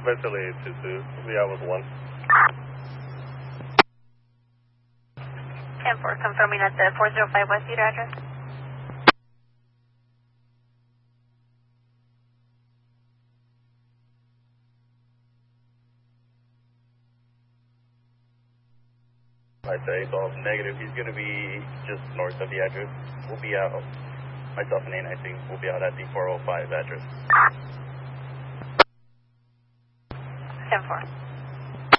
Eventually, 2-2. Yeah, I was 1. 10-4, confirming at the 405 West Cedar address. I say, so negative. He's going to be just north of the address. We'll be out, myself and A19, we'll be out at the 405 address. 10-4.